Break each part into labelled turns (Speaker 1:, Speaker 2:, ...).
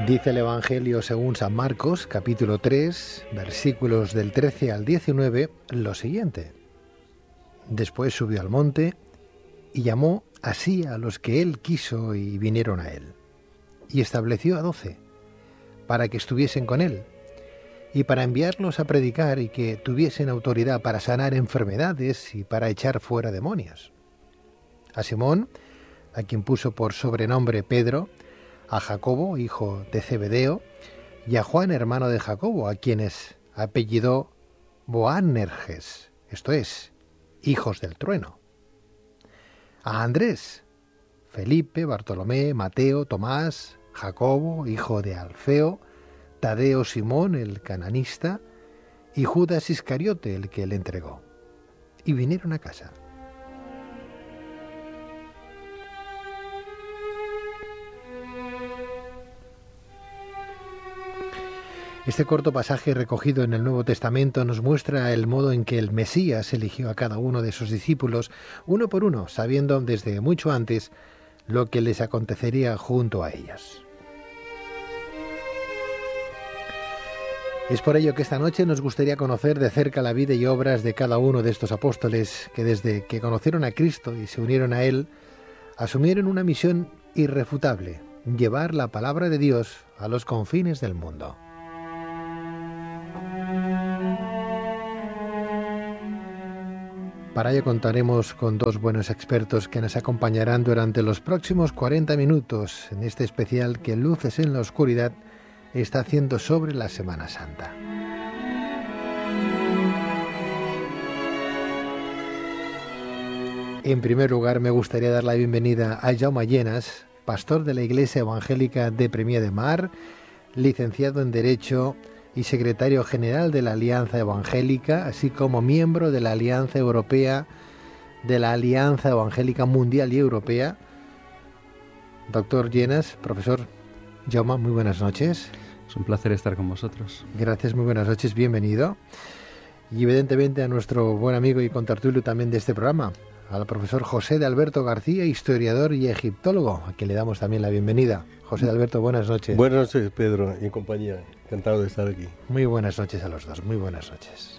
Speaker 1: Dice el Evangelio según San Marcos, capítulo 3, versículos del 13 al 19, lo siguiente. Después subió al monte y llamó así a los que él quiso y vinieron a él. Y estableció a 12, para que estuviesen con él, y para enviarlos a predicar y que tuviesen autoridad para sanar enfermedades y para echar fuera demonios. A Simón, a quien puso por sobrenombre Pedro, a Jacobo, hijo de Zebedeo, y a Juan, hermano de Jacobo, a quienes apellidó Boanerges, esto es, hijos del trueno. A Andrés, Felipe, Bartolomé, Mateo, Tomás, Jacobo, hijo de Alfeo, Tadeo, Simón, el cananista, y Judas Iscariote, el que le entregó. Y vinieron a casa. Este corto pasaje recogido en el Nuevo Testamento nos muestra el modo en que el Mesías eligió a cada uno de sus discípulos, uno por uno, sabiendo desde mucho antes lo que les acontecería junto a ellos. Es por ello que esta noche nos gustaría conocer de cerca la vida y obras de cada uno de estos apóstoles que desde que conocieron a Cristo y se unieron a Él, asumieron una misión irrefutable, llevar la palabra de Dios a los confines del mundo. Para ello contaremos con dos buenos expertos que nos acompañarán durante los próximos 40 minutos en este especial que Luces en la Oscuridad está haciendo sobre la Semana Santa. En primer lugar, me gustaría dar la bienvenida a Jaume Llenas, pastor de la Iglesia Evangélica de Premià de Mar, licenciado en Derecho y secretario general de la Alianza Evangélica, así como miembro de la Alianza Europea, de la Alianza Evangélica Mundial y Europea. Doctor Llenas, profesor Jaume, muy buenas noches.
Speaker 2: Es un placer estar con vosotros.
Speaker 1: Gracias, muy buenas noches, bienvenido. Y evidentemente a nuestro buen amigo y contertulio también de este programa, al profesor José de Alberto García, historiador y egiptólogo, a quien le damos también la bienvenida. José de Alberto, buenas noches.
Speaker 3: Buenas noches, Pedro, y compañía. Encantado de estar aquí.
Speaker 1: Muy buenas noches a los dos, muy buenas noches.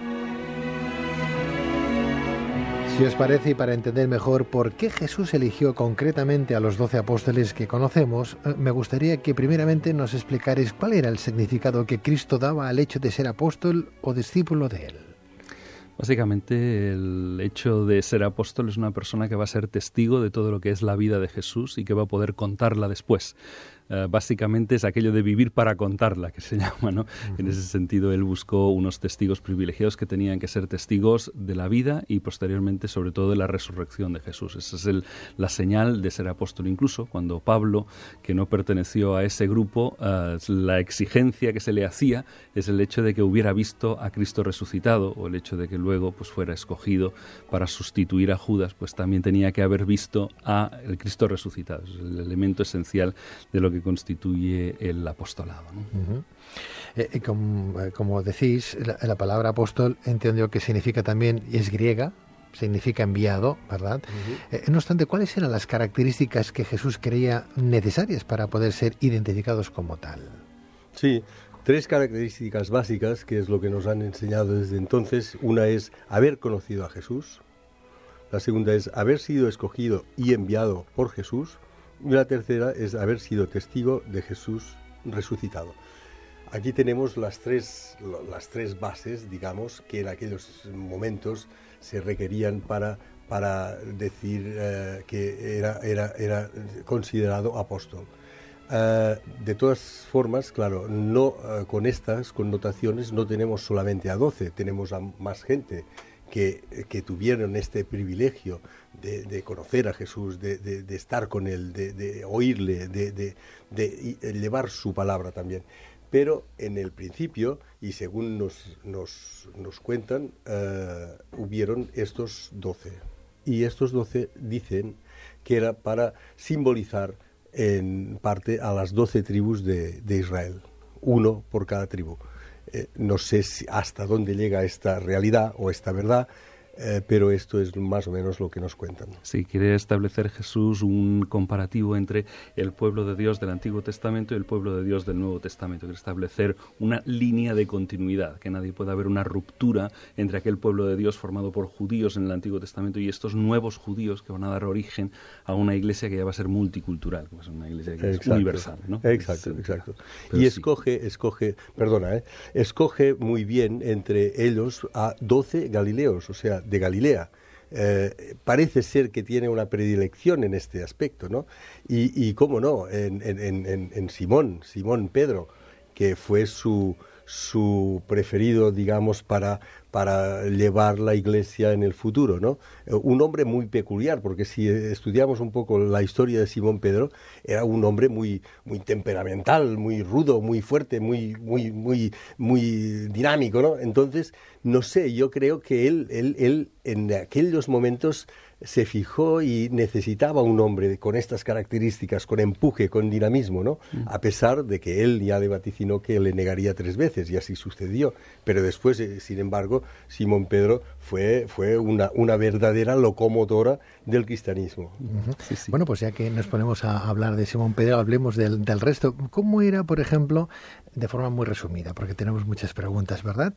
Speaker 1: Si os parece, y para entender mejor por qué Jesús eligió concretamente a los 12 apóstoles que conocemos, me gustaría que primeramente nos explicarais cuál era el significado que Cristo daba al hecho de ser apóstol o discípulo de Él.
Speaker 2: Básicamente, el hecho de ser apóstol es una persona que va a ser testigo de todo lo que es la vida de Jesús y que va a poder contarla después. Básicamente es aquello de vivir para contarla, que se llama, ¿no? Uh-huh. En ese sentido, él buscó unos testigos privilegiados que tenían que ser testigos de la vida y posteriormente, sobre todo, de la resurrección de Jesús. Esa es la señal de ser apóstol. Incluso cuando Pablo, que no perteneció a ese grupo, la exigencia que se le hacía es el hecho de que hubiera visto a Cristo resucitado, o el hecho de que luego pues fuera escogido para sustituir a Judas, pues también tenía que haber visto a el Cristo resucitado. Es el elemento esencial de lo que constituye el apostolado, ¿no?
Speaker 1: Uh-huh. Como decís, la palabra apóstol entiendo que significa también, y es griega, significa enviado, ¿verdad? Uh-huh. No obstante, ¿cuáles eran las características que Jesús creía necesarias para poder ser identificados como tal?
Speaker 3: Sí, 3 características básicas, que es lo que nos han enseñado desde entonces. Una es haber conocido a Jesús, la segunda es haber sido escogido y enviado por Jesús, y la tercera es haber sido testigo de Jesús resucitado. Aquí tenemos las tres bases, digamos, que en aquellos momentos se requerían para decir que era considerado apóstol. De todas formas, claro, no con estas connotaciones no tenemos solamente a 12, tenemos a más gente que tuvieron este privilegio de conocer a Jesús, de estar con Él, de oírle, de llevar su palabra también. Pero en el principio, y según nos cuentan, hubieron estos 12. Y estos 12 dicen que era para simbolizar en parte a las 12 tribus de Israel, uno por cada tribu. No sé hasta dónde llega esta realidad o esta verdad. pero esto es más o menos lo que nos cuentan.
Speaker 2: Sí, quiere establecer Jesús un comparativo entre el pueblo de Dios del Antiguo Testamento y el pueblo de Dios del Nuevo Testamento. Quiere establecer una línea de continuidad, que nadie pueda haber una ruptura entre aquel pueblo de Dios formado por judíos en el Antiguo Testamento y estos nuevos judíos que van a dar origen a una iglesia que ya va a ser multicultural, que va a ser una iglesia que es universal, ¿no?
Speaker 3: Exacto. Y escoge muy bien entre ellos a 12 galileos, o sea, de Galilea. Parece ser que tiene una predilección en este aspecto, ¿no? Y cómo no, en Simón Pedro, que fue su preferido, digamos, para llevar la iglesia en el futuro, ¿no? Un hombre muy peculiar, porque si estudiamos un poco la historia de Simón Pedro, era un hombre muy temperamental, muy rudo, muy fuerte, muy dinámico, ¿no? Entonces, no sé, yo creo que él en aquellos momentos se fijó y necesitaba un hombre con estas características, con empuje, con dinamismo, ¿no? A pesar de que él ya le vaticinó que le negaría 3 veces, y así sucedió. Pero después, sin embargo, Simón Pedro fue una verdadera locomotora del cristianismo.
Speaker 1: Uh-huh. Sí. Bueno, pues ya que nos ponemos a hablar de Simón Pedro, hablemos del resto. ¿Cómo era, por ejemplo, de forma muy resumida, porque tenemos muchas preguntas, ¿verdad?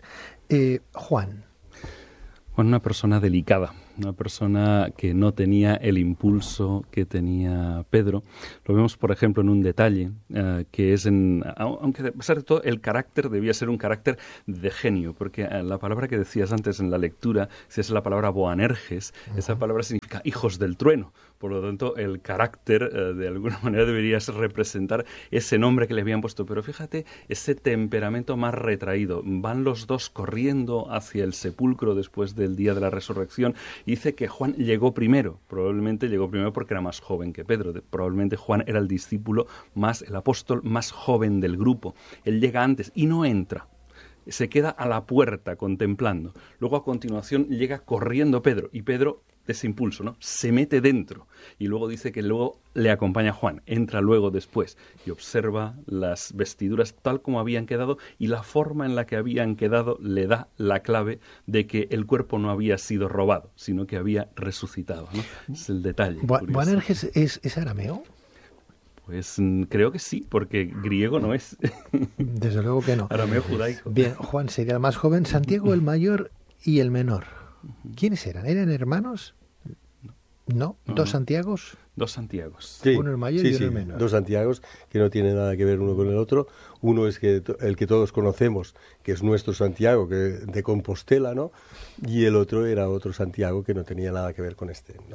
Speaker 1: Juan.
Speaker 2: Bueno, una persona delicada, una persona que no tenía el impulso que tenía Pedro. Lo vemos, por ejemplo, en un detalle que es, aunque a pesar de todo, el carácter debía ser un carácter de genio, porque la palabra que decías antes en la lectura, si es la palabra Boanerges, esa palabra significa hijos del trueno. Por lo tanto, el carácter, de alguna manera, debería representar ese nombre que le habían puesto. Pero fíjate, ese temperamento más retraído. Van los dos corriendo hacia el sepulcro después del día de la resurrección. Y dice que Juan llegó primero. Probablemente llegó primero porque era más joven que Pedro. Probablemente Juan era el discípulo el apóstol más joven del grupo. Él llega antes y no entra. Se queda a la puerta contemplando. Luego, a continuación, llega corriendo Pedro. Y Pedro, ese impulso, ¿no?, se mete dentro. Y luego dice que luego le acompaña Juan. Entra luego después y observa las vestiduras tal como habían quedado, y la forma en la que habían quedado le da la clave de que el cuerpo no había sido robado, sino que había resucitado, ¿no? Es el detalle.
Speaker 1: ¿Boanerges es arameo?
Speaker 2: Pues creo que sí, porque griego no es.
Speaker 1: Desde luego que no.
Speaker 2: Arameo judaico.
Speaker 1: Bien, Juan sería el más joven, Santiago el mayor y el menor. ¿Quiénes eran? ¿Eran hermanos? ¿No? ¿Dos Santiagos?
Speaker 2: 2 Santiagos.
Speaker 3: Sí,
Speaker 1: uno el mayor y uno el menor.
Speaker 3: 2 Santiagos que no tienen nada que ver uno con el otro. Uno es el que todos conocemos, que es nuestro Santiago, de Compostela, ¿no? Y el otro era otro Santiago que no tenía nada que ver con este, ¿no?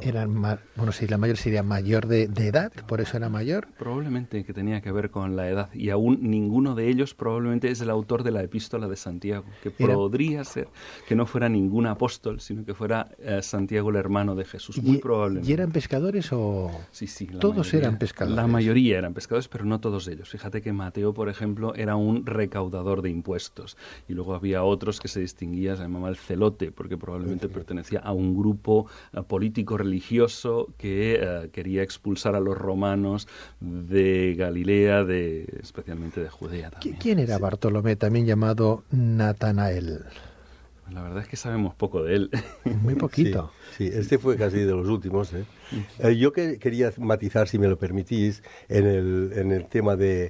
Speaker 1: La mayor sería mayor de edad, por eso era mayor.
Speaker 2: Probablemente que tenía que ver con la edad, y aún ninguno de ellos probablemente es el autor de la epístola de Santiago, que podría ser que no fuera ningún apóstol, sino que fuera Santiago el hermano de Jesús, muy probablemente.
Speaker 1: ¿Y eran pescadores o...?
Speaker 2: Sí,
Speaker 1: todos eran pescadores.
Speaker 2: La mayoría eran pescadores, pero no todos ellos. Fíjate que Mateo, por ejemplo, era un recaudador de impuestos. Y luego había otros que se distinguían, se llamaba el celote, porque probablemente pertenecía a un grupo político-religioso que quería expulsar a los romanos de Galilea, especialmente de Judea también.
Speaker 1: ¿Quién era Bartolomé, también llamado Natanael?
Speaker 2: La verdad es que sabemos poco de él.
Speaker 1: Muy poquito.
Speaker 3: Sí, este fue casi de los últimos. Yo quería matizar, si me lo permitís, en el tema de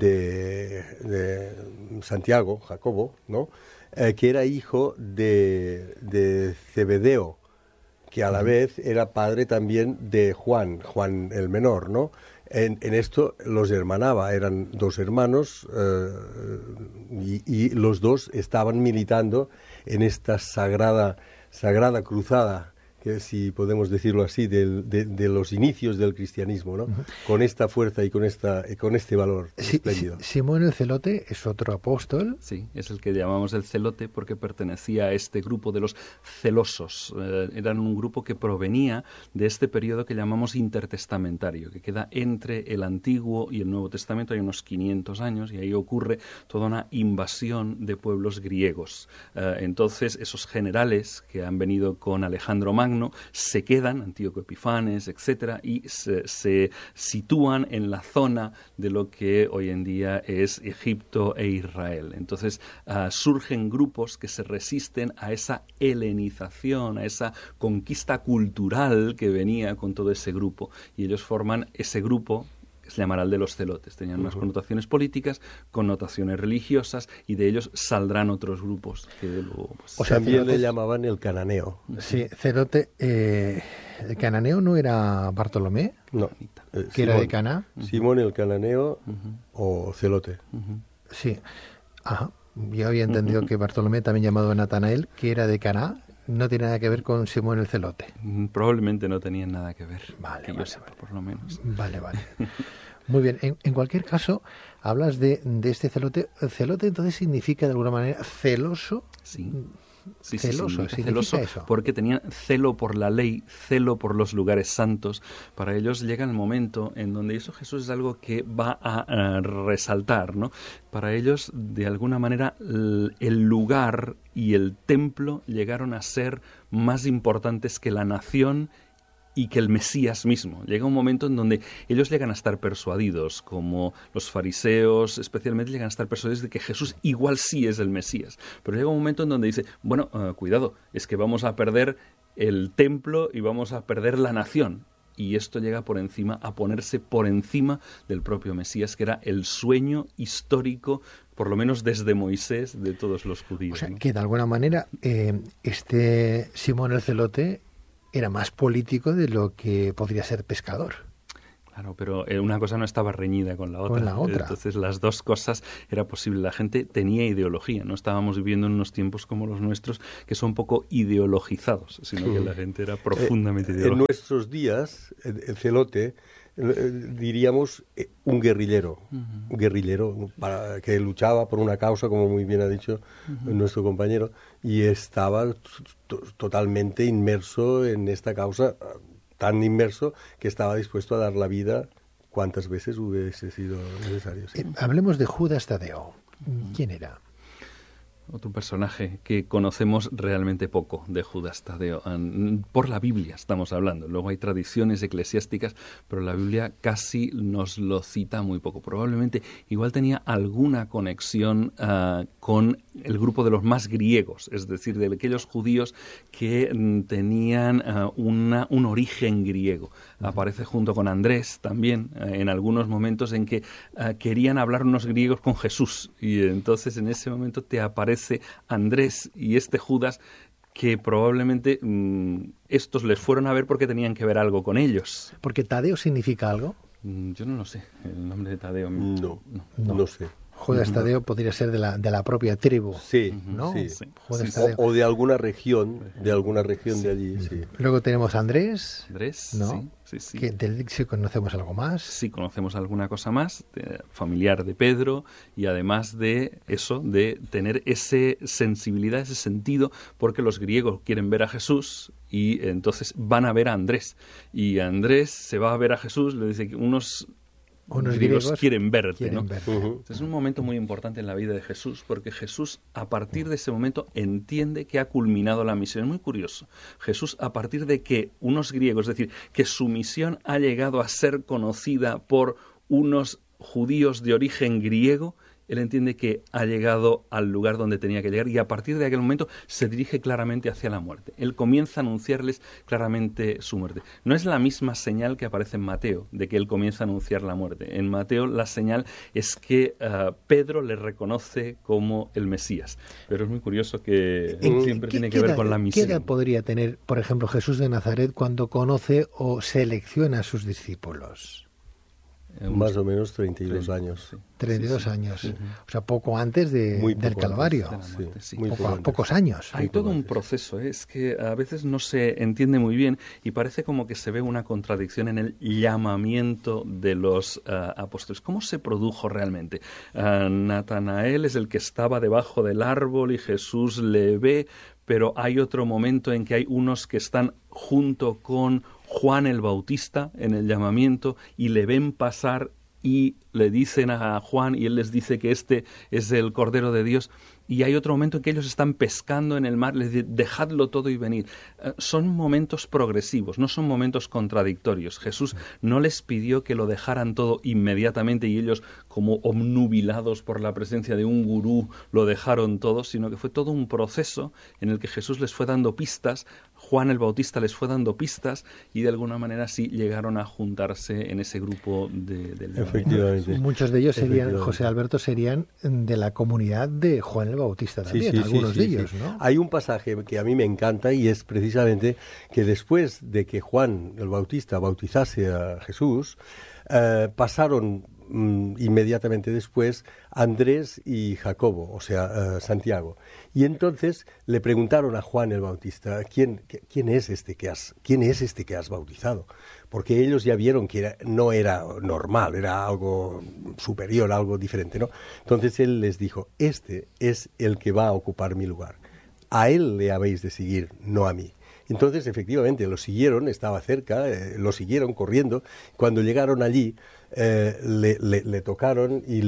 Speaker 3: Santiago, Jacobo, ¿no? Que era hijo de Zebedeo, que a la vez era padre también de Juan el menor, ¿no? En esto los hermanaba, eran 2 hermanos y los 2 estaban militando en esta sagrada cruzada, que si podemos decirlo así, de los inicios del cristianismo, ¿no? Con esta fuerza y con este valor espléndido.
Speaker 1: Simón el Celote es otro apóstol.
Speaker 2: Sí, es el que llamamos el celote porque pertenecía a este grupo de los celosos. Eran un grupo que provenía de este periodo que llamamos intertestamentario, que queda entre el Antiguo y el Nuevo Testamento. Hay unos 500 años y ahí ocurre toda una invasión de pueblos griegos. Entonces, esos generales que han venido con Alejandro Magno, Magno, se quedan, Antíoco Epifanes, etcétera, y se sitúan en la zona de lo que hoy en día es Egipto e Israel. Entonces surgen grupos que se resisten a esa helenización, a esa conquista cultural que venía con todo ese grupo, y ellos forman ese grupo que se llamará el de los celotes. Tenían unas connotaciones políticas, connotaciones religiosas, y de ellos saldrán otros grupos que luego, pues,
Speaker 3: o sea, también le llamaban el cananeo.
Speaker 1: Sí, celote. ¿El cananeo no era Bartolomé?
Speaker 3: No.
Speaker 1: ¿Que era de Caná?
Speaker 3: Simón el cananeo o celote.
Speaker 1: Sí. Ajá. Yo había entendido que Bartolomé, también llamado Natanael, que era de Caná, no tiene nada que ver con Simón el celote.
Speaker 2: Probablemente no tenían nada que ver.
Speaker 1: Vale,
Speaker 2: que
Speaker 1: vale,
Speaker 2: yo sepa,
Speaker 1: vale.
Speaker 2: por lo menos.
Speaker 1: Vale. Muy bien. En cualquier caso, hablas de este celote. ¿Celote entonces significa de alguna manera celoso?
Speaker 2: Sí.
Speaker 1: Celoso,
Speaker 2: significa celoso
Speaker 1: eso.
Speaker 2: Porque tenían celo por la ley, celo por los lugares santos. Para ellos llega el momento en donde eso Jesús es algo que va a resaltar, ¿no? Para ellos, de alguna manera, el lugar y el templo llegaron a ser más importantes que la nación y que el Mesías mismo. Llega un momento en donde ellos llegan a estar persuadidos, como los fariseos especialmente llegan a estar persuadidos de que Jesús igual sí es el Mesías. Pero llega un momento en donde dice, bueno, cuidado, es que vamos a perder el templo y vamos a perder la nación. Y esto llega a ponerse por encima del propio Mesías, que era el sueño histórico, por lo menos desde Moisés, de todos los judíos.
Speaker 1: O sea,
Speaker 2: ¿no?
Speaker 1: que de alguna manera este Simón el celote era más político de lo que podría ser pescador.
Speaker 2: Claro, pero una cosa no estaba reñida con la otra.
Speaker 1: Con la otra.
Speaker 2: Entonces las dos cosas era posible. La gente tenía ideología. No estábamos viviendo en unos tiempos como los nuestros que son un poco ideologizados, sino que la gente era profundamente ideológica.
Speaker 3: En nuestros días, el celote, diríamos un guerrillero. Un guerrillero que luchaba por una causa, como muy bien ha dicho nuestro compañero, y estaba totalmente inmerso en esta causa, tan inmerso que estaba dispuesto a dar la vida cuantas veces hubiese sido necesario. Sí.
Speaker 1: Hablemos de Judas Tadeo. ¿Quién era?
Speaker 2: Otro personaje que conocemos realmente poco de Judas Tadeo. Por la Biblia estamos hablando. Luego hay tradiciones eclesiásticas, pero la Biblia casi nos lo cita muy poco. Probablemente igual tenía alguna conexión con el grupo de los más griegos, es decir, de aquellos judíos que tenían un origen griego. Aparece junto con Andrés también en algunos momentos en que querían hablar unos griegos con Jesús, y entonces en ese momento te aparece Andrés y este Judas, que probablemente estos les fueron a ver porque tenían que ver algo con ellos.
Speaker 1: ¿Porque Tadeo significa algo?
Speaker 2: Yo no lo sé, el nombre de Tadeo.
Speaker 3: No sé.
Speaker 1: Judas Tadeo podría ser de la propia tribu.
Speaker 3: Sí,
Speaker 1: ¿no?
Speaker 3: sí.
Speaker 1: Judas Tadeo.
Speaker 3: O de alguna región de allí, sí.
Speaker 1: Luego tenemos a Andrés, ¿no?
Speaker 2: Sí.
Speaker 1: Que del sí conocemos algo más.
Speaker 2: Sí, conocemos alguna cosa más, familiar de Pedro, y además de eso, de tener esa sensibilidad, ese sentido, porque los griegos quieren ver a Jesús y entonces van a ver a Andrés. Y Andrés se va a ver a Jesús, le dice que unos griegos quieren verte, ¿no? Es un momento muy importante en la vida de Jesús, porque Jesús, a partir de ese momento, entiende que ha culminado la misión. Es muy curioso. Jesús, a partir de que unos griegos, es decir, que su misión ha llegado a ser conocida por unos judíos de origen griego, él entiende que ha llegado al lugar donde tenía que llegar, y a partir de aquel momento se dirige claramente hacia la muerte. Él comienza a anunciarles claramente su muerte. No es la misma señal que aparece en Mateo, de que él comienza a anunciar la muerte. En Mateo la señal es que Pedro le reconoce como el Mesías. Pero es muy curioso que siempre tiene que ver con la misión.
Speaker 1: ¿Qué edad podría tener, por ejemplo, Jesús de Nazaret cuando conoce o selecciona a sus discípulos?
Speaker 3: Más o menos 32 años.
Speaker 1: 32 años. O sea, poco antes del Calvario. Pocos años.
Speaker 2: Hay todo un proceso, es que a veces no se entiende muy bien y parece como que se ve una contradicción en el llamamiento de los apóstoles. ¿Cómo se produjo realmente? Natanael es el que estaba debajo del árbol y Jesús le ve, pero hay otro momento en que hay unos que están junto con Juan el Bautista en el llamamiento y le ven pasar y le dicen a Juan, y él les dice que este es el Cordero de Dios, y hay otro momento en que ellos están pescando en el mar, les dice, dejadlo todo y venid. Son momentos progresivos, no son momentos contradictorios. Jesús no les pidió que lo dejaran todo inmediatamente y ellos, como obnubilados por la presencia de un gurú, lo dejaron todo, sino que fue todo un proceso en el que Jesús les fue dando pistas, Juan el Bautista les fue dando pistas, y de alguna manera sí llegaron a juntarse en ese grupo del
Speaker 3: Efectivamente.
Speaker 1: Muchos de ellos serían, José Alberto, serían de la comunidad de Juan el Bautista también, algunos de ellos, ¿no?
Speaker 3: Hay un pasaje que a mí me encanta y es precisamente que después de que Juan el Bautista bautizase a Jesús, pasaron inmediatamente después Andrés y Jacobo, o sea, Santiago. Y entonces le preguntaron a Juan el Bautista, ¿quién es este que has bautizado? Porque ellos ya vieron que no era normal, era algo superior, algo diferente, ¿no? Entonces él les dijo, este es el que va a ocupar mi lugar. A él le habéis de seguir, no a mí. Entonces, efectivamente, lo siguieron, estaba cerca, lo siguieron corriendo. Cuando llegaron allí, le tocaron y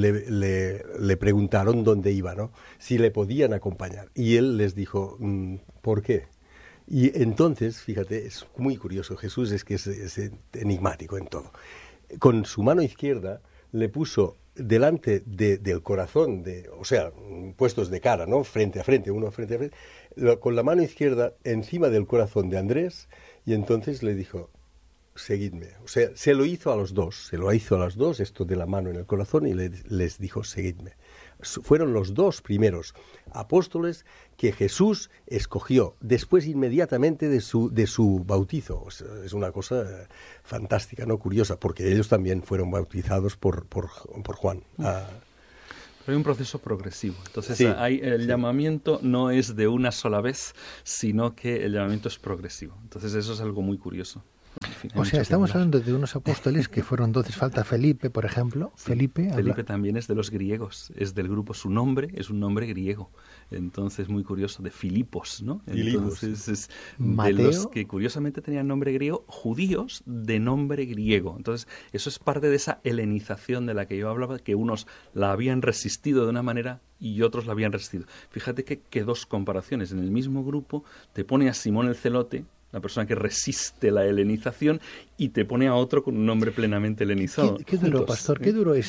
Speaker 3: le preguntaron dónde iba, ¿no? Si le podían acompañar. Y él les dijo, ¿por qué? Y entonces, fíjate, es muy curioso, Jesús es que es enigmático en todo. Con su mano izquierda le puso delante del corazón, o sea, puestos de cara, ¿no? Frente a frente, uno frente a frente, con la mano izquierda encima del corazón de Andrés, y entonces le dijo, seguidme. O sea, se lo hizo a los dos, esto de la mano en el corazón, y les dijo, seguidme. Fueron los dos primeros apóstoles que Jesús escogió después inmediatamente de su bautizo. Es una cosa fantástica, ¿no? Curiosa, porque ellos también fueron bautizados por Juan.
Speaker 2: Pero hay un proceso progresivo. Entonces, el llamamiento no es de una sola vez, sino que el llamamiento es progresivo. Entonces, eso es algo muy curioso.
Speaker 1: O sea, estamos hablando de unos apóstoles que fueron, entonces falta Felipe, por ejemplo.
Speaker 2: Sí,
Speaker 1: Felipe
Speaker 2: también es de los griegos, es del grupo, su nombre es un nombre griego. Entonces, muy curioso, de Filipos, ¿no? Entonces, es
Speaker 1: Mateo,
Speaker 2: de los que curiosamente tenían nombre griego, judíos de nombre griego. Entonces, eso es parte de esa helenización de la que yo hablaba, que unos la habían resistido de una manera y otros la habían resistido. Fíjate que dos comparaciones. En el mismo grupo te pone a Simón el Celote, la persona que resiste la helenización, y te pone a otro con un nombre plenamente helenizado.
Speaker 1: ¿Qué duró, pastor? ¿Qué duró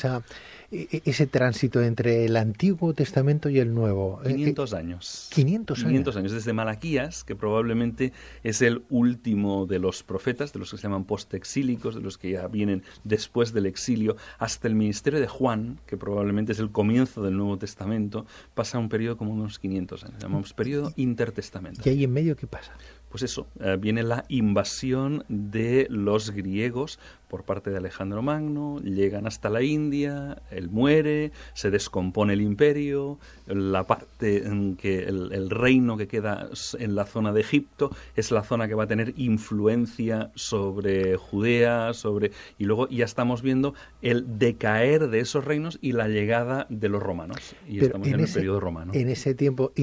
Speaker 1: ese tránsito entre el Antiguo Testamento y el Nuevo?
Speaker 2: 500 años.
Speaker 1: 500
Speaker 2: años, desde Malaquías, que probablemente es el último de los profetas, de los que se llaman postexílicos, de los que ya vienen después del exilio, hasta el ministerio de Juan, que probablemente es el comienzo del Nuevo Testamento, pasa un periodo como unos 500 años. Llamamos periodo intertestamentario.
Speaker 1: ¿Y ahí en medio qué pasa?
Speaker 2: Pues eso, viene la invasión de los griegos por parte de Alejandro Magno, llegan hasta la India, él muere, se descompone el imperio, la parte en que el reino que queda en la zona de Egipto es la zona que va a tener influencia sobre Judea, y luego ya estamos viendo el decaer de esos reinos y la llegada de los romanos. Y
Speaker 1: pero
Speaker 2: estamos en el periodo romano.
Speaker 1: En ese tiempo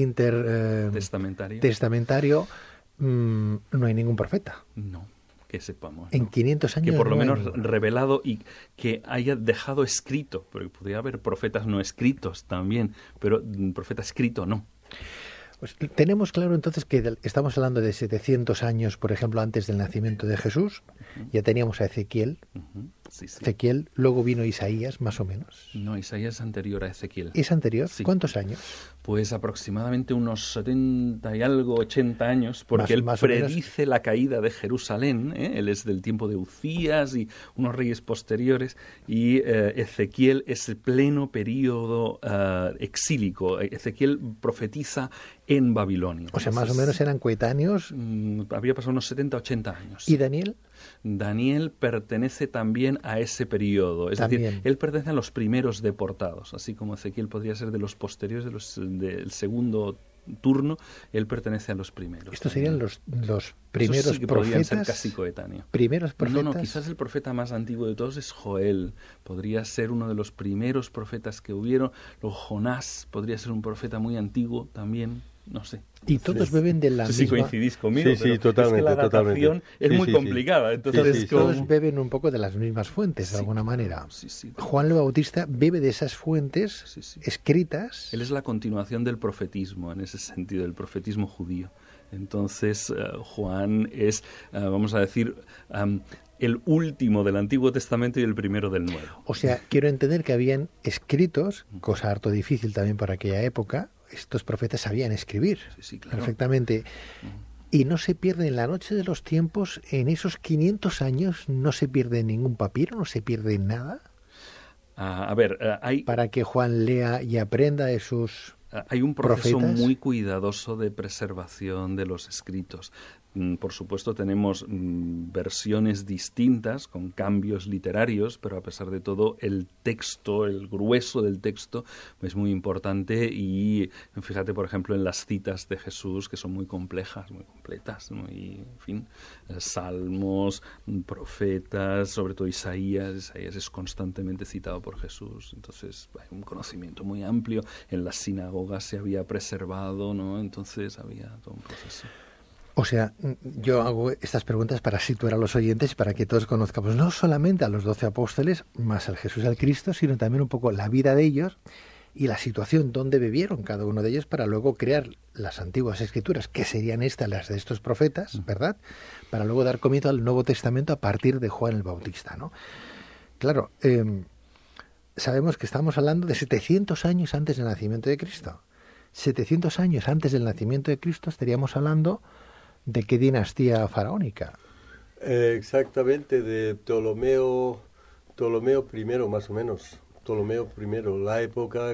Speaker 1: testamentario no hay ningún profeta.
Speaker 2: No, que sepamos.
Speaker 1: En 500 años
Speaker 2: que por lo
Speaker 1: no
Speaker 2: menos revelado y que haya dejado escrito, porque podría haber profetas no escritos también, pero profeta escrito no.
Speaker 1: Pues tenemos claro entonces que estamos hablando de 700 años, por ejemplo, antes del nacimiento de Jesús. Ya teníamos a Ezequiel.
Speaker 2: Sí.
Speaker 1: Ezequiel, luego vino Isaías, más o menos.
Speaker 2: No, Isaías es anterior a Ezequiel.
Speaker 1: ¿Es anterior?
Speaker 2: Sí.
Speaker 1: ¿Cuántos años?
Speaker 2: Pues aproximadamente unos 70 y algo, 80 años, porque él predice la caída de Jerusalén. Él es del tiempo de Uzías y unos reyes posteriores, y Ezequiel es el pleno periodo exílico. Ezequiel profetiza en Babilonia.
Speaker 1: O sea, más o menos eran coetáneos.
Speaker 2: Había pasado unos 70, 80 años.
Speaker 1: ¿Y Daniel?
Speaker 2: Daniel pertenece también a ese periodo, es decir, él pertenece a los primeros deportados, así como Ezequiel podría ser de los posteriores, del segundo turno, él pertenece a los primeros.
Speaker 1: ¿Estos serían los primeros
Speaker 2: sí que
Speaker 1: profetas?
Speaker 2: Podrían ser casi coetáneos.
Speaker 1: ¿Primeros profetas?
Speaker 2: No, quizás el profeta más antiguo de todos es Joel, podría ser uno de los primeros profetas que hubieron. Luego Jonás podría ser un profeta muy antiguo también. no sé.
Speaker 1: Y todos beben de la
Speaker 2: no sé
Speaker 1: misma...
Speaker 2: si coincidís conmigo,
Speaker 3: Sí, totalmente,
Speaker 2: es que la
Speaker 3: totalmente.
Speaker 2: datación es muy complicada. Entonces,
Speaker 1: Todos beben un poco de las mismas fuentes, de alguna manera. Juan el Bautista bebe de esas fuentes escritas.
Speaker 2: Él es la continuación del profetismo, en ese sentido, del profetismo judío. Entonces, Juan es, vamos a decir, el último del Antiguo Testamento y el primero del Nuevo.
Speaker 1: O sea, quiero entender que habían escritos, cosa harto difícil también para aquella época. Estos profetas sabían escribir
Speaker 2: claro.
Speaker 1: Perfectamente. Y no se pierde en la noche de los tiempos, en esos 500 años, no se pierde ningún papiro, no se pierde nada.
Speaker 2: A ver, hay...
Speaker 1: Para que Juan lea y aprenda de sus...
Speaker 2: Hay un proceso
Speaker 1: profetas.
Speaker 2: Muy cuidadoso de preservación de los escritos. Por supuesto tenemos versiones distintas con cambios literarios, pero a pesar de todo el texto, el grueso del texto es muy importante y fíjate por ejemplo en las citas de Jesús que son muy complejas, muy completas, muy, en fin, salmos, profetas, sobre todo Isaías es constantemente citado por Jesús, entonces hay un conocimiento muy amplio, en las sinagogas se había preservado, ¿no? Entonces había todo un proceso.
Speaker 1: O sea, yo hago estas preguntas para situar a los oyentes y para que todos conozcamos no solamente a los 12 apóstoles, más al Jesús y al Cristo, sino también un poco la vida de ellos y la situación donde vivieron cada uno de ellos para luego crear las antiguas escrituras, que serían las de estos profetas, ¿verdad? Para luego dar comienzo al Nuevo Testamento a partir de Juan el Bautista, ¿no? Claro, sabemos que estamos hablando de 700 años antes del nacimiento de Cristo. 700 años antes del nacimiento de Cristo estaríamos hablando... ¿De qué dinastía faraónica?
Speaker 3: Exactamente, de Ptolomeo I, más o menos. Ptolomeo I, la época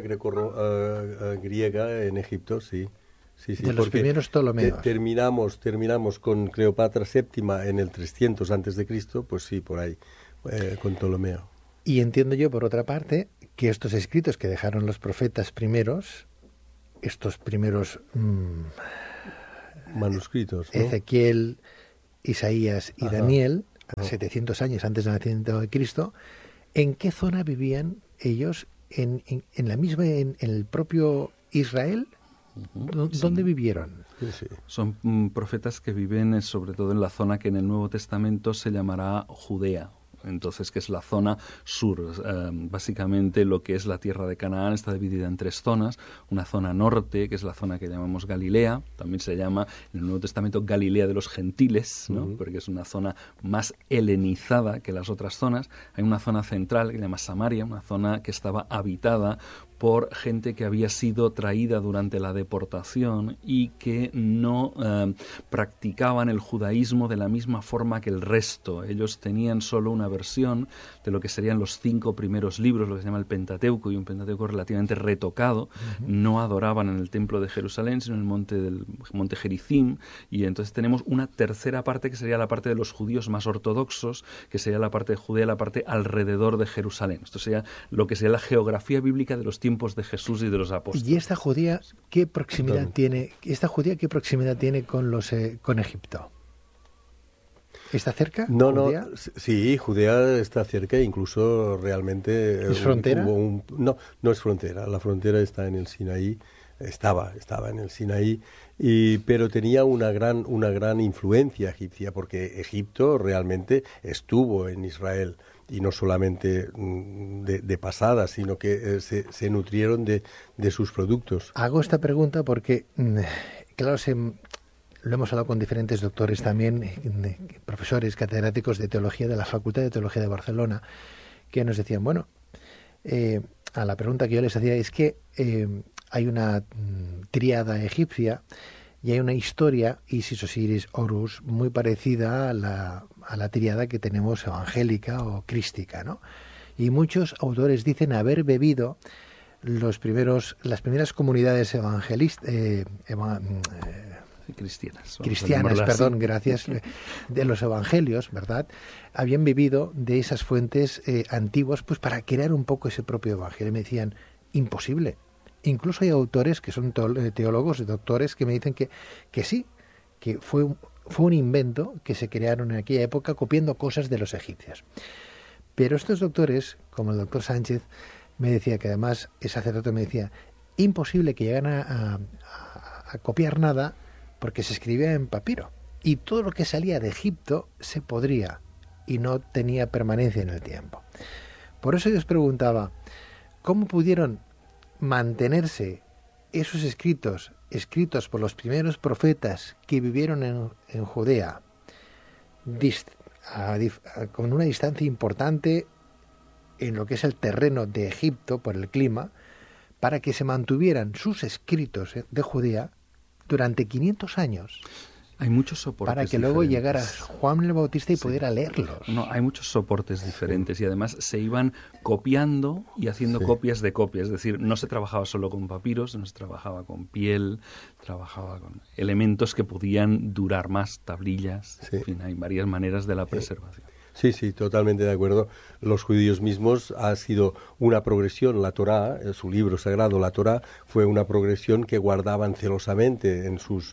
Speaker 3: griega en Egipto, sí.
Speaker 1: De los primeros Ptolomeos.
Speaker 3: Terminamos con Cleopatra VII en el 300 a.C., pues sí, por ahí, con Ptolomeo.
Speaker 1: Y entiendo yo, por otra parte, que estos escritos que dejaron los profetas primeros, estos primeros...
Speaker 3: manuscritos, ¿no?
Speaker 1: Ezequiel, Isaías y Daniel, 700 años antes del nacimiento de Cristo, ¿en qué zona vivían ellos? ¿En el propio Israel? ¿Dónde vivieron?
Speaker 3: Sí.
Speaker 2: Son profetas que viven sobre todo en la zona que en el Nuevo Testamento se llamará Judea. Entonces, que es la zona sur. Básicamente lo que es la tierra de Canaán está dividida en tres zonas. Una zona norte, que es la zona que llamamos Galilea, también se llama en el Nuevo Testamento Galilea de los Gentiles, ¿no? Porque es una zona más helenizada que las otras zonas. Hay una zona central que se llama Samaria, una zona que estaba habitada por gente que había sido traída durante la deportación y que no practicaban el judaísmo de la misma forma que el resto. Ellos tenían solo una versión de lo que serían los 5 primeros libros, lo que se llama el Pentateuco, y un Pentateuco relativamente retocado. No adoraban en el templo de Jerusalén, sino en el monte Gerizim, y entonces tenemos una tercera parte que sería la parte de los judíos más ortodoxos, que sería la parte de Judea, la parte alrededor de Jerusalén. Esto sería lo que sería la geografía bíblica de los tiempos de Jesús y de los apóstoles.
Speaker 1: ¿Y esta judía qué proximidad tiene? Con Egipto? ¿Está cerca?
Speaker 3: No,
Speaker 1: ¿Judea?
Speaker 3: Sí, Judea está cerca, incluso realmente...
Speaker 1: ¿Es frontera?
Speaker 3: No es frontera, la frontera está en el Sinaí, estaba en el Sinaí, pero tenía una gran influencia egipcia, porque Egipto realmente estuvo en Israel, y no solamente de pasada, sino que se nutrieron de sus productos.
Speaker 1: Hago esta pregunta porque, claro, lo hemos hablado con diferentes doctores también, profesores catedráticos de teología de la Facultad de Teología de Barcelona, que nos decían, bueno, a la pregunta que yo les hacía es que hay una tríada egipcia y hay una historia, Isis, Osiris, Horus, muy parecida a la tríada que tenemos evangélica o crística, ¿no? Y muchos autores dicen haber bebido las primeras comunidades cristianas, perdón, gracias, de los evangelios, ¿verdad? Habían bebido de esas fuentes antiguas, pues para crear un poco ese propio evangelio. Me decían, imposible. Incluso hay autores que son teólogos, doctores, que me dicen que sí, que fue un invento que se crearon en aquella época copiando cosas de los egipcios. Pero estos doctores, como el doctor Sánchez, me decía, que además es sacerdote, me decía, imposible que llegaran a copiar nada porque se escribía en papiro. Y todo lo que salía de Egipto se podría y no tenía permanencia en el tiempo. Por eso yo os preguntaba, ¿cómo pudieron mantenerse esos escritos por los primeros profetas que vivieron en Judea con una distancia importante en lo que es el terreno de Egipto por el clima, para que se mantuvieran sus escritos de Judea durante 500 años?
Speaker 2: Hay muchos soportes
Speaker 1: para que luego llegara
Speaker 2: diferentes.
Speaker 1: Juan el Bautista y pudiera leerlos.
Speaker 2: No, hay muchos soportes diferentes y además se iban copiando y haciendo copias de copias. Es decir, no se trabajaba solo con papiros, no se trabajaba con piel, trabajaba con elementos que podían durar más, tablillas. En fin, hay varias maneras de la preservación.
Speaker 3: Sí, totalmente de acuerdo. Los judíos mismos ha sido una progresión, la Torá, su libro sagrado, la Torá, fue una progresión que guardaban celosamente en sus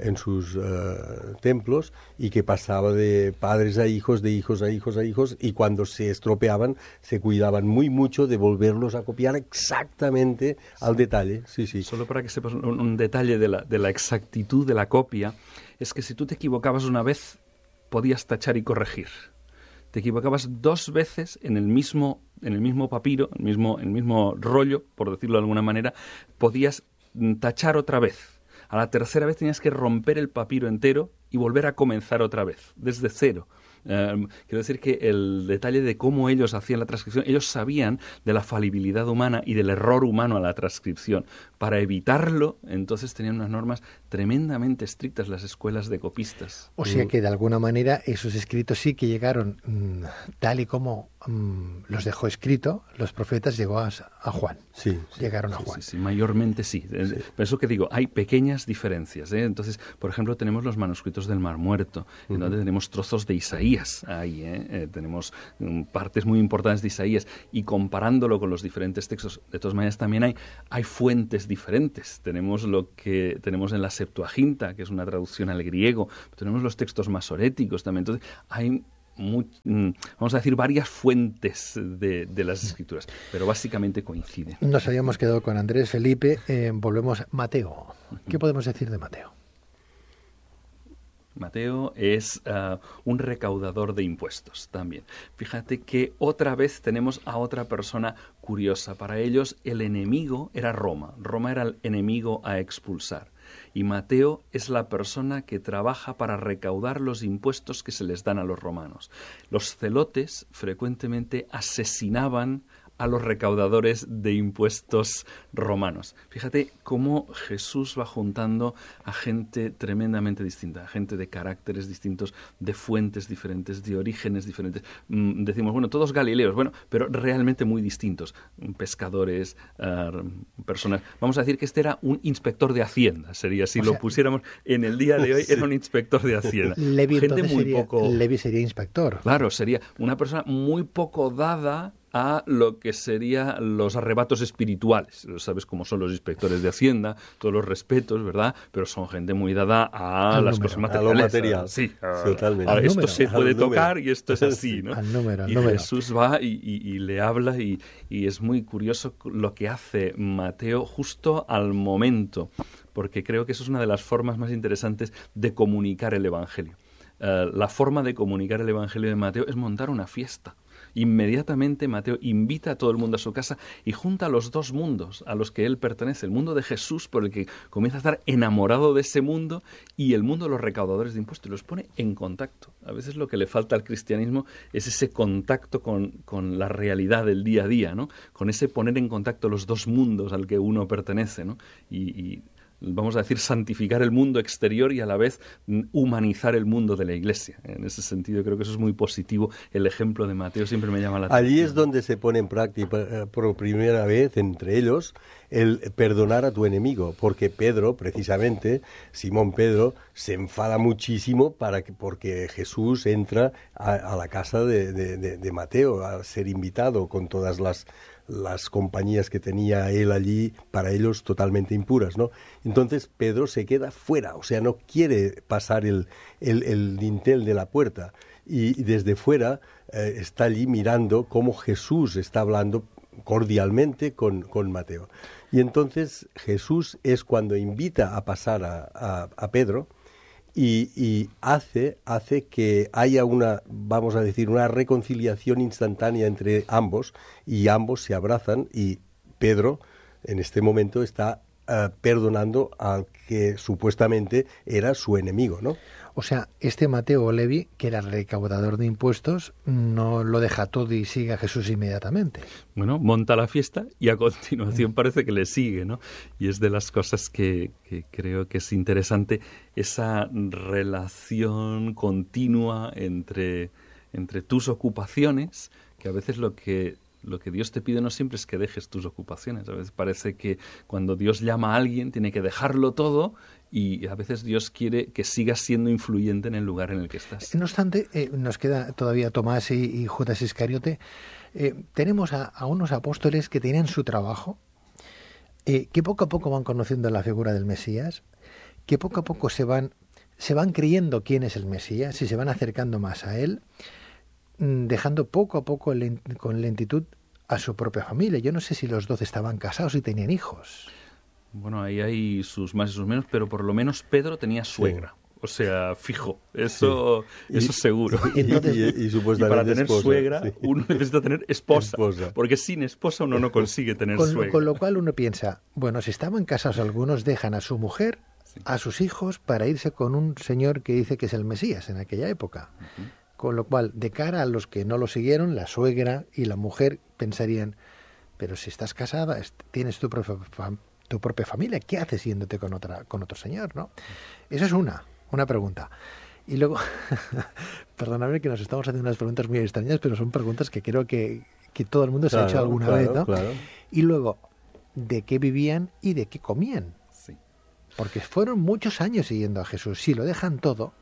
Speaker 3: templos y que pasaba de padres a hijos, de hijos a hijos a hijos, y cuando se estropeaban se cuidaban muy mucho de volverlos a copiar exactamente al detalle. Sí.
Speaker 2: Solo para que sepas un detalle de la exactitud de la copia, es que si tú te equivocabas una vez, podías tachar y corregir. Te equivocabas 2 veces en el mismo papiro, en el mismo rollo, por decirlo de alguna manera, podías tachar otra vez. A la tercera vez tenías que romper el papiro entero y volver a comenzar otra vez, desde cero. Quiero decir que el detalle de cómo ellos hacían la transcripción, ellos sabían de la falibilidad humana y del error humano a la transcripción. Para evitarlo, entonces tenían unas normas tremendamente estrictas las escuelas de copistas.
Speaker 1: O sea que de alguna manera esos escritos sí que llegaron tal y como los dejó escrito los profetas, llegó a Juan.
Speaker 3: Sí.
Speaker 1: Llegaron a Juan.
Speaker 2: Sí, mayormente sí. Por eso que digo, hay pequeñas diferencias. Entonces, por ejemplo, tenemos los manuscritos del Mar Muerto, en donde tenemos trozos de Isaías ahí, tenemos partes muy importantes de Isaías, y comparándolo con los diferentes textos, de todas maneras también hay fuentes diferentes. Tenemos lo que tenemos en la Septuaginta, que es una traducción al griego, tenemos los textos masoréticos también. Entonces, hay vamos a decir, varias fuentes de las escrituras, pero básicamente coinciden.
Speaker 1: Nos habíamos quedado con Andrés Felipe, volvemos a Mateo. ¿Qué podemos decir de Mateo?
Speaker 2: Mateo es un recaudador de impuestos también. Fíjate que otra vez tenemos a otra persona curiosa. Para ellos el enemigo era Roma. Roma era el enemigo a expulsar. Y Mateo es la persona que trabaja para recaudar los impuestos que se les dan a los romanos. Los celotes frecuentemente asesinaban a los recaudadores de impuestos romanos. Fíjate cómo Jesús va juntando a gente tremendamente distinta, a gente de caracteres distintos, de fuentes diferentes, de orígenes diferentes. Decimos, bueno, todos galileos, bueno, pero realmente muy distintos. Pescadores, personas. Vamos a decir que este era un inspector de Hacienda, sería, si lo pusiéramos en el día de hoy, era un inspector de Hacienda.
Speaker 1: Levi sería inspector.
Speaker 2: Claro, sería una persona muy poco dada a lo que serían los arrebatos espirituales. Sabes cómo son los inspectores de Hacienda, todos los respetos, ¿verdad? Pero son gente muy dada a las cosas materiales.
Speaker 3: A lo material.
Speaker 2: Sí,
Speaker 3: totalmente.
Speaker 2: Esto se puede tocar y esto es así, ¿no?
Speaker 1: Al número.
Speaker 2: Jesús va y le habla y es muy curioso lo que hace Mateo justo al momento, porque creo que eso es una de las formas más interesantes de comunicar el Evangelio. La forma de comunicar el Evangelio de Mateo es montar una fiesta. Inmediatamente Mateo invita a todo el mundo a su casa y junta a los 2 mundos a los que él pertenece, el mundo de Jesús, por el que comienza a estar enamorado de ese mundo, y el mundo de los recaudadores de impuestos, y los pone en contacto. A veces lo que le falta al cristianismo es ese contacto con la realidad del día a día, ¿no? Con ese poner en contacto los 2 mundos al que uno pertenece, ¿no? Y vamos a decir, santificar el mundo exterior y a la vez humanizar el mundo de la Iglesia. En ese sentido creo que eso es muy positivo. El ejemplo de Mateo siempre me llama la atención.
Speaker 3: Allí es donde se pone en práctica por primera vez entre ellos el perdonar a tu enemigo, porque Pedro, precisamente, Simón Pedro, se enfada muchísimo porque Jesús entra a la casa de Mateo a ser invitado con todas las compañías que tenía él allí, para ellos totalmente impuras, ¿no? Entonces Pedro se queda fuera, o sea, no quiere pasar el dintel de la puerta, y desde fuera está allí mirando cómo Jesús está hablando cordialmente con Mateo. Y entonces Jesús es cuando invita a pasar a Pedro y hace que haya vamos a decir, una reconciliación instantánea entre ambos, y ambos se abrazan, y Pedro en este momento está perdonando al que supuestamente era su enemigo, ¿no?
Speaker 1: O sea, este Mateo o Levi, que era recaudador de impuestos, no lo deja todo y sigue a Jesús inmediatamente.
Speaker 2: Bueno, monta la fiesta y a continuación parece que le sigue, ¿no? Y es de las cosas que creo que es interesante, esa relación continua entre tus ocupaciones, que a veces lo que Dios te pide no siempre es que dejes tus ocupaciones. A veces parece que cuando Dios llama a alguien tiene que dejarlo todo, y a veces Dios quiere que sigas siendo influyente en el lugar en el que estás.
Speaker 1: No obstante, nos queda todavía Tomás y Judas Iscariote. Tenemos a unos apóstoles que tenían su trabajo, que poco a poco van conociendo la figura del Mesías, que poco a poco se van creyendo quién es el Mesías y se van acercando más a él, dejando poco a poco con lentitud a su propia familia. Yo no sé si los 12 estaban casados y tenían hijos.
Speaker 2: Bueno, ahí hay sus más y sus menos, pero por lo menos Pedro tenía suegra. Sí. O sea, fijo, eso seguro.
Speaker 3: Y supuestamente
Speaker 2: y para tener
Speaker 3: esposa,
Speaker 2: suegra,
Speaker 3: sí.
Speaker 2: Uno necesita tener esposa, porque sin esposa uno no consigue tener suegra.
Speaker 1: Con lo cual uno piensa, bueno, si estaban casados algunos, dejan a su mujer, a sus hijos, para irse con un señor que dice que es el Mesías en aquella época. Uh-huh. Con lo cual, de cara a los que no lo siguieron, la suegra y la mujer pensarían, pero si estás casada, tienes tu propia familia, ¿qué haces yéndote con otro señor, no? Esa es una pregunta. Y luego, perdóname que nos estamos haciendo unas preguntas muy extrañas, pero son preguntas que creo que todo el mundo se ha hecho alguna vez, ¿no?
Speaker 3: Claro.
Speaker 1: Y luego, ¿de qué vivían y de qué comían?
Speaker 2: Sí.
Speaker 1: Porque fueron muchos años siguiendo a Jesús. Si lo dejan todo,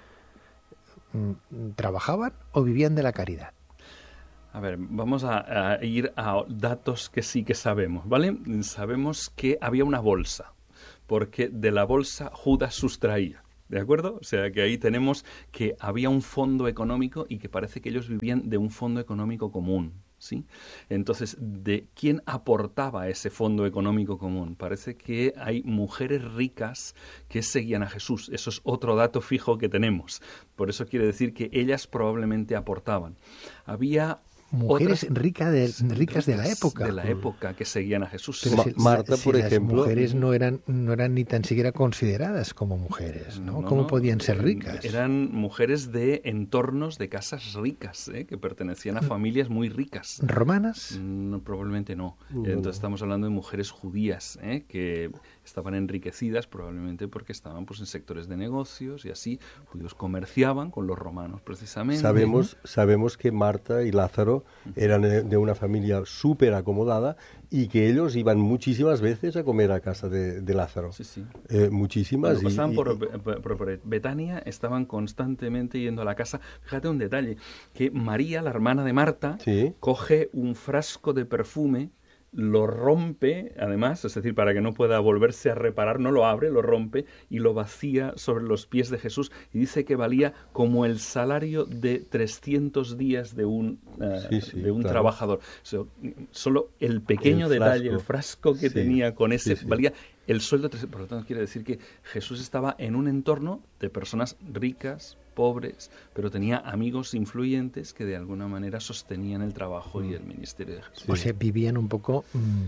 Speaker 1: ¿trabajaban o vivían de la caridad?
Speaker 2: A ver, vamos a ir a datos que sí que sabemos, ¿vale? Sabemos que había una bolsa, porque de la bolsa Judas sustraía, ¿de acuerdo? O sea, que ahí tenemos que había un fondo económico y que parece que ellos vivían de un fondo económico común, ¿sí? Entonces, ¿de quién aportaba ese fondo económico común? Parece que hay mujeres ricas que seguían a Jesús. Eso es otro dato fijo que tenemos. Por eso quiere decir que ellas probablemente aportaban. Había
Speaker 1: mujeres ricas de la época.
Speaker 2: De la época que seguían a Jesús.
Speaker 1: Pero
Speaker 3: Marta, por ejemplo.
Speaker 1: Las mujeres no eran ni tan siquiera consideradas como mujeres, ¿no? ¿Cómo podían ser ricas?
Speaker 2: Eran mujeres de entornos, de casas ricas, que pertenecían a familias muy ricas.
Speaker 1: ¿Romanas?
Speaker 2: No, probablemente no. Entonces estamos hablando de mujeres judías, que estaban enriquecidas probablemente porque estaban pues en sectores de negocios y así. Judíos comerciaban con los romanos precisamente.
Speaker 3: Sabemos que Marta y Lázaro eran de una familia súper acomodada y que ellos iban muchísimas veces a comer a casa de Lázaro.
Speaker 2: Sí, sí.
Speaker 3: Muchísimas.
Speaker 2: Cuando pasaban por Betania, estaban constantemente yendo a la casa. Fíjate un detalle, que María, la hermana de Marta, coge un frasco de perfume, lo rompe, además, es decir, para que no pueda volverse a reparar, no lo abre, lo rompe y lo vacía sobre los pies de Jesús, y dice que valía como el salario de 300 días de un trabajador. Solo el pequeño detalle, el frasco que tenía con ese, valía el sueldo. Por lo tanto, quiere decir que Jesús estaba en un entorno de personas ricas, pobres, pero tenía amigos influyentes que de alguna manera sostenían el trabajo y el ministerio de Jesús.
Speaker 1: O sea, vivían un poco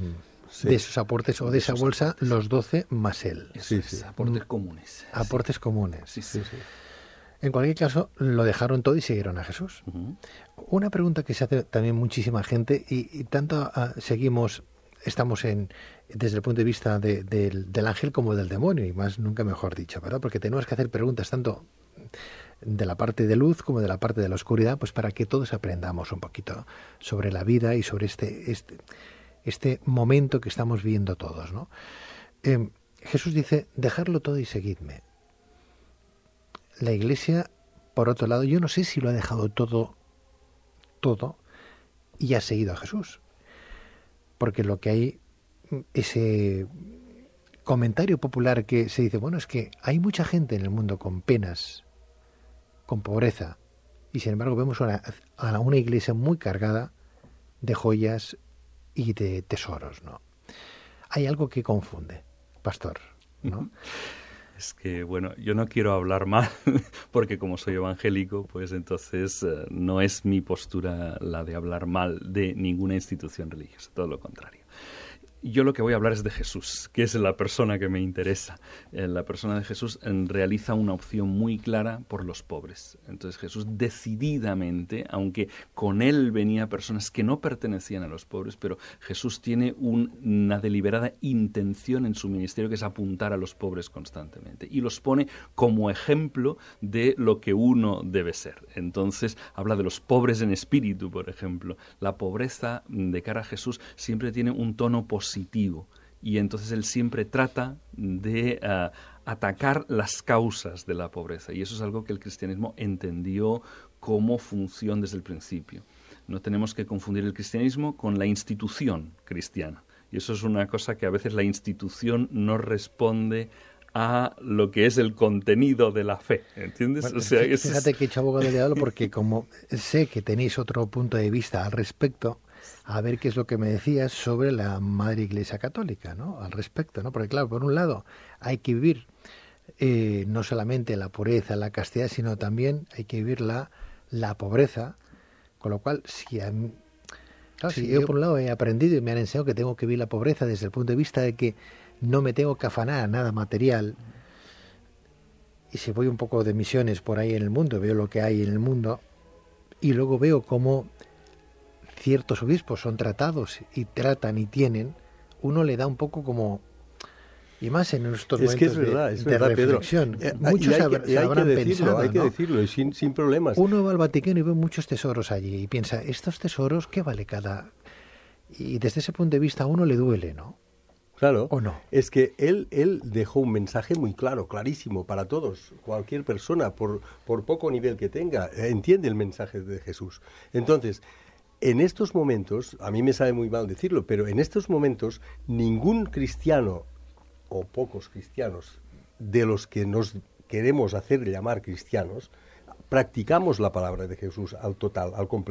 Speaker 1: de esos aportes o de esa bolsa, los 12 más él.
Speaker 2: Aportes comunes.
Speaker 1: Aportes comunes.
Speaker 2: Sí.
Speaker 1: En cualquier caso, lo dejaron todo y siguieron a Jesús. Uh-huh. Una pregunta que se hace también muchísima gente, y tanto estamos desde el punto de vista del ángel como del demonio, y más nunca mejor dicho, ¿verdad? Porque tenemos que hacer preguntas tanto de la parte de luz como de la parte de la oscuridad, pues para que todos aprendamos un poquito sobre la vida y sobre este momento que estamos viviendo todos, ¿no? Jesús dice, dejarlo todo y seguidme. La Iglesia, por otro lado, yo no sé si lo ha dejado todo y ha seguido a Jesús, porque lo que hay, ese comentario popular que se dice, bueno, es que hay mucha gente en el mundo con penas, con pobreza, y sin embargo vemos a una iglesia muy cargada de joyas, y de tesoros, ¿no? Hay algo que confunde, pastor, ¿no?
Speaker 2: Es que, bueno, yo no quiero hablar mal, porque como soy evangélico, pues entonces no es mi postura la de hablar mal de ninguna institución religiosa, todo lo contrario. Yo lo que voy a hablar es de Jesús, que es la persona que me interesa. La persona de Jesús realiza una opción muy clara por los pobres. Entonces Jesús decididamente, aunque con él venía personas que no pertenecían a los pobres, pero Jesús tiene una deliberada intención en su ministerio, que es apuntar a los pobres constantemente. Y los pone como ejemplo de lo que uno debe ser. Entonces habla de los pobres en espíritu, por ejemplo. La pobreza de cara a Jesús siempre tiene un tono positivo, y entonces él siempre trata de atacar las causas de la pobreza, y eso es algo que el cristianismo entendió como función desde el principio. No tenemos que confundir el cristianismo con la institución cristiana, y eso es una cosa que a veces la institución no responde a lo que es el contenido de la fe, ¿entiendes?
Speaker 1: Bueno, fíjate que he hecho abogado del diablo, porque como sé que tenéis otro punto de vista al respecto, a ver qué es lo que me decías sobre la Madre Iglesia Católica, ¿no? Al respecto, ¿no? Porque claro, por un lado hay que vivir no solamente la pureza, la castidad, sino también hay que vivir la pobreza, con lo cual, si yo por un lado he aprendido y me han enseñado que tengo que vivir la pobreza desde el punto de vista de que no me tengo que afanar a nada material, y si voy un poco de misiones por ahí en el mundo, veo lo que hay en el mundo, y luego veo cómo ciertos obispos son tratados y tratan y tienen, uno le da un poco como, y más en estos momentos de reflexión.
Speaker 3: Pedro.
Speaker 1: Muchos habrán pensado,
Speaker 3: hay que decirlo, y sin problemas.
Speaker 1: Uno va al Vaticano y ve muchos tesoros allí y piensa, estos tesoros, ¿qué vale cada? Y desde ese punto de vista a uno le duele, ¿no?
Speaker 3: Claro,
Speaker 1: ¿O no?
Speaker 3: es que él dejó un mensaje muy claro, clarísimo para todos. Cualquier persona, por poco nivel que tenga, entiende el mensaje de Jesús. Entonces, en estos momentos, a mí me sabe muy mal decirlo, pero en estos momentos ningún cristiano, o pocos cristianos, de los que nos queremos hacer llamar cristianos, practicamos la palabra de Jesús al total, al completo.